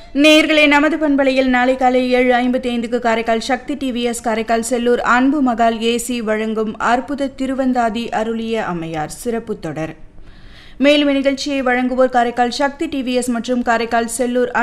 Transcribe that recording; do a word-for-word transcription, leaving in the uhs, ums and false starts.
நேயர்களே, நமது பண்பலையில் நாளை காலை ஏழு ஐம்பத்தி ஐந்துக்கு காரைக்கால் சக்தி டிவிஎஸ் காரைக்கால் செல்லூர் அன்பு மகால் ஏசி வழங்கும் அற்புத திருவந்தாதி அருளிய அம்மையார் சிறப்பு தொடர். மேலும் இந்நிகழ்ச்சியை வழங்குவோர் காரைக்கால் சக்தி டிவிஎஸ் மற்றும் காரைக்கால் செல்லூர்